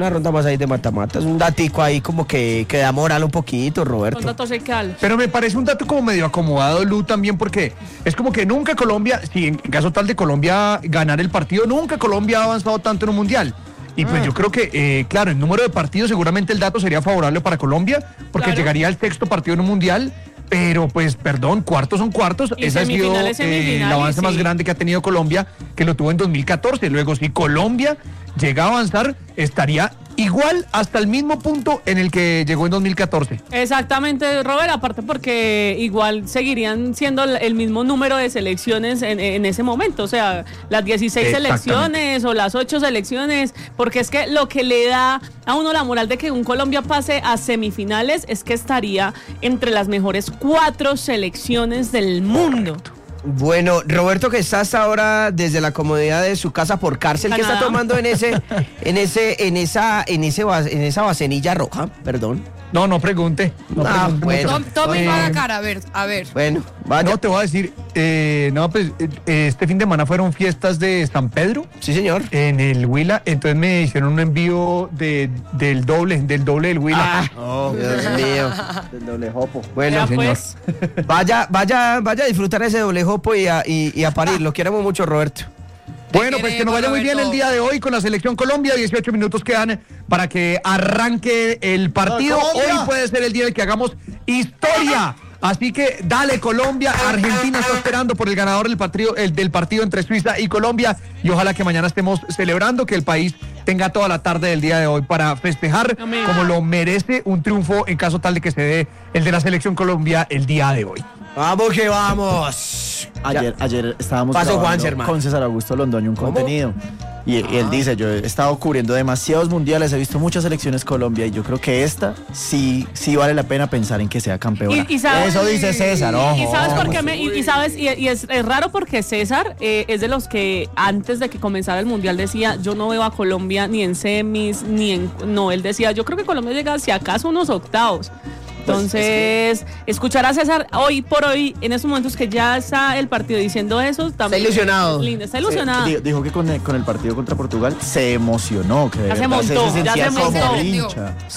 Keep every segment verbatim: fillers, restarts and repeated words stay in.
Una ronda más ahí de mata-matas, un datico ahí como que, que da moral un poquito, Roberto. Un dato secal. Pero me parece un dato como medio acomodado, Lu, también, porque es como que nunca Colombia, si en caso tal de Colombia ganar el partido, nunca Colombia ha avanzado tanto en un mundial. Y pues ah. yo creo que, eh, claro, en número de partidos seguramente el dato sería favorable para Colombia, porque claro. llegaría al sexto partido en un mundial. Pero pues, perdón, cuartos son cuartos. Ese ha sido eh, el avance sí. más grande que ha tenido Colombia, que lo tuvo en dos mil catorce. Luego, si Colombia llega a avanzar, estaría igual hasta el mismo punto en el que llegó en dos mil catorce. Exactamente, Robert, aparte porque igual seguirían siendo el mismo número de selecciones en, en ese momento, o sea, las dieciséis selecciones o las ocho selecciones, porque es que lo que le da a uno la moral de que un Colombia pase a semifinales es que estaría entre las mejores cuatro selecciones del mundo. Bueno, Roberto, que está hasta ahora desde la comodidad de su casa por cárcel, ¿qué está tomando en ese, en ese, en esa, en ese, en esa vasenilla roja? Perdón. No, no pregunte. No ah, pregunte bueno. Tome y va a la cara, a ver, a ver. Bueno, vaya. No, te voy a decir, eh, no, pues, eh, este fin de semana fueron fiestas de San Pedro. Sí, señor. En el Huila, entonces me hicieron un envío de, del doble, del doble del Huila. Ah, oh, Dios mío. Del doble jopo. Bueno, ya, señor. Pues. Vaya, vaya, vaya a disfrutar ese doble jopo y a, y, y a parir. Lo queremos mucho, Roberto. Bueno, pues que nos vaya muy bien el día de hoy con la Selección Colombia. dieciocho minutos quedan para que arranque el partido. Hoy puede ser el día en que hagamos historia. Así que dale, Colombia. Argentina está esperando por el ganador del partido, el del partido entre Suiza y Colombia. Y ojalá que mañana estemos celebrando, que el país tenga toda la tarde del día de hoy para festejar Amén. Como lo merece un triunfo en caso tal de que se dé el de la Selección Colombia el día de hoy. Vamos que vamos. Ayer, ayer estábamos Paso Juan, con César Augusto Londoño un ¿Cómo? contenido y, ah. y él dice, yo he estado cubriendo demasiados mundiales, he visto muchas selecciones Colombia y yo creo que esta sí sí vale la pena pensar en que sea campeona. Y, y sabes, Eso dice César, ojo. Y, y sabes por qué me, y, y sabes y, y es, es raro porque César eh, es de los que antes de que comenzara el mundial decía, yo no veo a Colombia ni en semis ni en no, él decía, yo creo que Colombia llega si acaso unos octavos. Entonces, pues es que... escuchar a César hoy por hoy, en estos momentos que ya está el partido diciendo eso, también está ilusionado. Lindo, está ilusionado. Sí, dijo que con el, con el partido contra Portugal se emocionó. Que de ya se verdad montó, se ya se montó.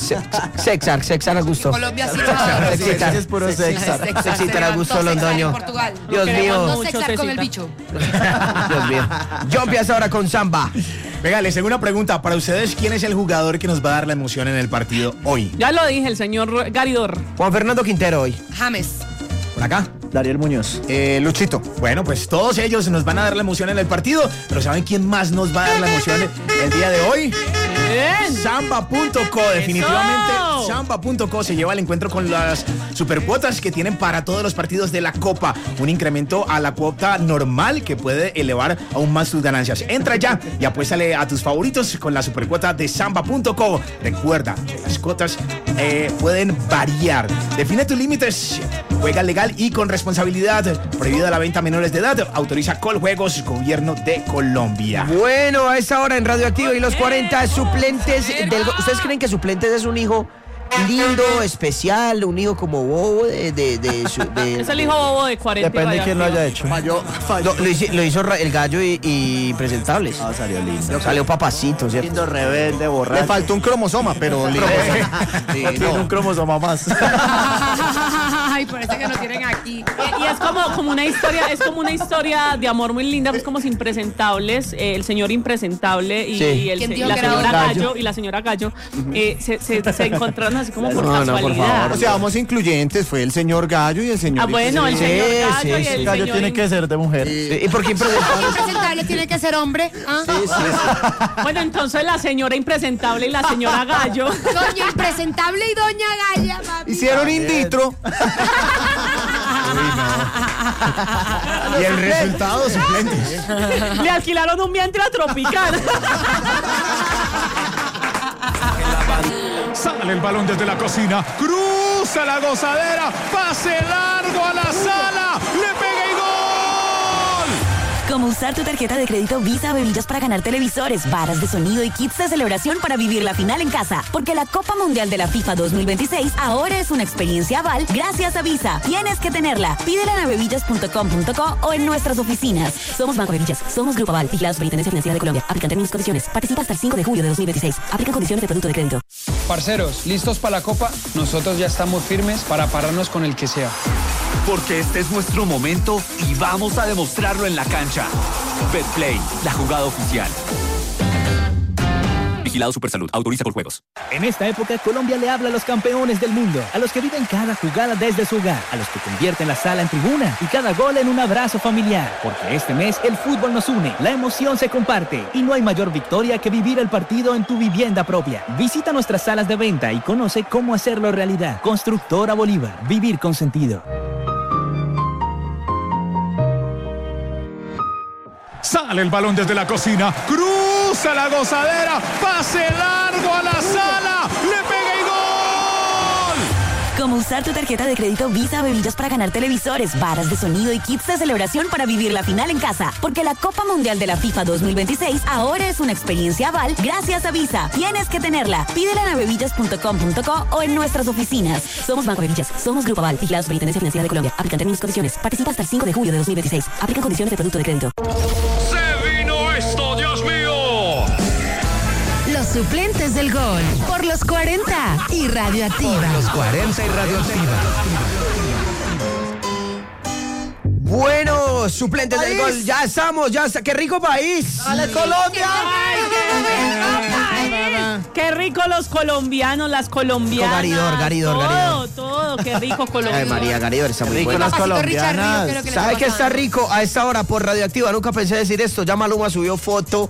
Sexar, Sexar Augusto. Colombia sí Sexar, es puro Sexar. Sexar Augusto Londoño. Dios mío. No Sexar con el bicho. Dios mío. Yo empiezo ahora con Samba. Venga, les tengo una pregunta. Para ustedes, ¿quién es el jugador que nos va a dar la emoción en el partido hoy? Ya lo dije, el señor Garidor. Juan Fernando Quintero hoy. James. Por acá. Dariel Muñoz. Eh, Luchito. Bueno, pues todos ellos nos van a dar la emoción en el partido, pero ¿saben quién más nos va a dar la emoción el día de hoy? Bien. Samba punto co, definitivamente Samba punto co se lleva el encuentro con las supercuotas que tienen para todos los partidos de la Copa, un incremento a la cuota normal que puede elevar aún más tus ganancias. Entra ya y apuéstale a tus favoritos con la supercuota de Samba punto co. Recuerda que las cuotas eh, pueden variar. Define tus límites, juega legal y con responsabilidad. Prohibida la venta a menores de edad. Autoriza Coljuegos, Gobierno de Colombia. Bueno, a esta hora en Radioactivo y los cuarenta suplentes del... ¿Ustedes creen que Suplentes es un hijo lindo, especial, un hijo como bobo de... de, de, su, de es el hijo bobo de cuarenta. Depende de quién lo haya hecho. Falló, falló. Lo, lo, hizo, lo hizo el Gallo y, y Presentables. Ah, salió lindo. Salió papacito, ¿cierto? Lindo, rebelde, borracho. Le faltó un cromosoma, pero... lindo. Sí, no. Tiene un cromosoma más. Ay, parece que lo tienen aquí. Y, y es como, como una historia, es como una historia de amor muy linda, pues como Impresentables, eh, el señor Impresentable y, sí. y, el, y la señora Gallo, Gallo y la señora Gallo uh-huh. eh, se, se, se encontraron así como por no, casualidad. No, por favor. O sea, vamos incluyentes, fue el señor Gallo y el señor... Ah, bueno, el señor Gallo sí, y el sí. Gallo señor tiene que ser de mujer. Sí. ¿Y por qué Impresentable? Impresentable tiene que ser hombre. ¿Ah? Sí, sí, sí. Bueno, entonces la señora Impresentable y la señora Gallo. Doña Impresentable y Doña Galla, papi. Hicieron in vitro. Y el resultado, suplentes. Le alquilaron un vientre a Tropical. Sale el balón desde la cocina, cruza la gozadera, pase largo a la sala, le pega y Como usar tu tarjeta de crédito Visa Bebillas para ganar televisores, varas de sonido y kits de celebración para vivir la final en casa. Porque la Copa Mundial de la FIFA dos mil veintiséis ahora es una experiencia aval gracias a Visa. Tienes que tenerla. Pídela en bebillas punto com punto co o en nuestras oficinas. Somos Banco Bebillas. Somos Grupo Aval. Vigilados Superintendencia Financiera de Colombia. Aplican términos y condiciones. Participa hasta el cinco de julio de dos mil veintiséis. Aplican condiciones de producto de crédito. Parceros, ¿listos para la Copa? Nosotros ya estamos firmes para pararnos con el que sea. Porque este es nuestro momento y vamos a demostrarlo en la cancha. Betplay, la jugada oficial. Vigilado Supersalud. Autoriza por juegos. En esta época, Colombia le habla a los campeones del mundo, a los que viven cada jugada desde su hogar, a los que convierten la sala en tribuna y cada gol en un abrazo familiar. Porque este mes el fútbol nos une, la emoción se comparte y no hay mayor victoria que vivir el partido en tu vivienda propia. Visita nuestras salas de venta y conoce cómo hacerlo realidad. Constructora Bolívar. Vivir con sentido. Sale el balón desde la cocina, cruza la gozadera, pase largo a la sala, le pega y gol. Como usar tu tarjeta de crédito Visa Bebillas para ganar televisores, varas de sonido y kits de celebración para vivir la final en casa. Porque la Copa Mundial de la FIFA dos mil veintiséis ahora es una experiencia aval gracias a Visa. Tienes que tenerla. Pídela en bebillas punto com punto co o en nuestras oficinas. Somos Banco Bebillas. Somos Grupo Aval. Vigilados Superintendencia Financiera de Colombia. Aplican términos y condiciones. Participa hasta el cinco de julio de dos mil veintiséis. Aplican condiciones de producto de crédito. ¡Se vino esto, Dios mío! Los suplentes del gol por los cuarenta y Radioactiva. Por los cuarenta y Radioactiva. Bueno, suplentes del gol, ya estamos, ya está. ¡Qué rico país! ¡Dale, Colombia! Ay, qué, qué rico los colombianos, las colombianas. Garidor, Garidor, todo, Garidor. Todo, qué rico Colombia. Ay, María Garidor está muy Rico bueno. las colombianas. ¿Sabe qué está rico? A esta hora por Radioactiva, nunca pensé decir esto. Ya Maluma subió foto.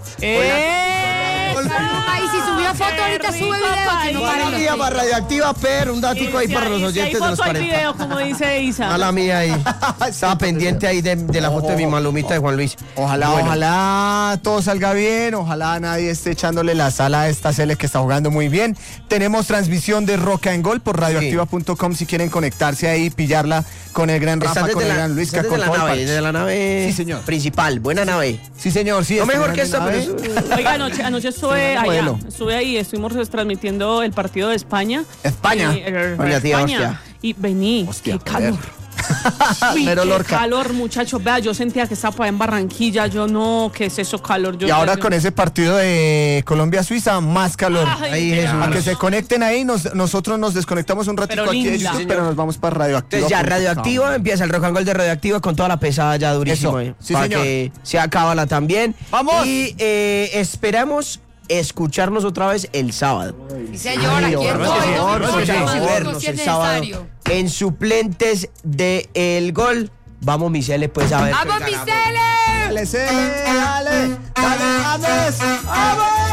Ay, si subió foto, ahorita sube video. Que no para Buen día para Radioactiva, pero un datico ahí para los oyentes de los hay cuarenta. video, como dice Isa. Mala mía ahí. Estaba pendiente ahí de, de la foto de mi Malumita de Juan Luis. Ojalá, Bueno. ojalá todo salga bien, ojalá nadie esté echándole la sala a esta Cele que está jugando muy bien. Tenemos transmisión de Roca en Gol por radioactiva punto com si quieren conectarse ahí, pillarla con el gran Está Rafa, desde con el la, gran Luis, está desde la nave, desde la nave Sí, señor. principal, buena nave. Sí, señor, sí. No está mejor en que la esta, nave. pero eso- Oiga, anoche, anoche estuve Sí, allá, modelo. estuve ahí, estuvimos transmitiendo el partido de España. España. Y, eh, Oiga, tía, España. hostia. Y vení, Hostia, qué calor. Uy, Mero qué Lorca. calor, muchachos. Vea, yo sentía que estaba por ahí en Barranquilla. Yo no, ¿qué es eso calor? Yo, Y ahora yo- con ese partido de Colombia-Suiza, más calor. Ay, Ahí, Jesús. A que se conecten ahí, nos- nosotros nos desconectamos un ratito Pero aquí de linda. YouTube, pero nos vamos para Radioactiva. Entonces ya Radioactiva, empieza el Rock and Roll de Radioactiva con toda la pesada ya durísimo. Eso. eh, Sí, para señor. que se acábala también. ¡Vamos! Y eh, esperamos escucharnos otra vez el sábado. Sí, señor, aquí Por estoy. favor, Nos por escuchamos favor, luego, vernos si es el sábado necesario. en suplentes de El Gol. Vamos, Michele, pues a ver. ¡Vamos, qué mi ganamos. Cele! Dale, Cele, dale, dale, James, ¡vamos!